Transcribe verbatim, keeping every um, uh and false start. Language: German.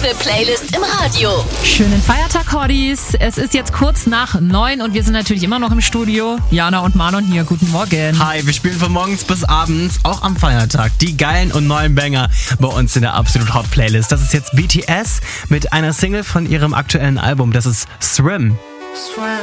beste Playlist im Radio. Schönen Feiertag, Hotties. Es ist jetzt kurz nach neun und wir sind natürlich immer noch im Studio. Jana und Manon hier, guten Morgen. Hi, wir spielen von morgens bis abends, auch am Feiertag, die geilen und neuen Banger bei uns in der Absolut Hot Playlist. Das ist jetzt B T S mit einer Single von ihrem aktuellen Album, das ist Swim. Swim.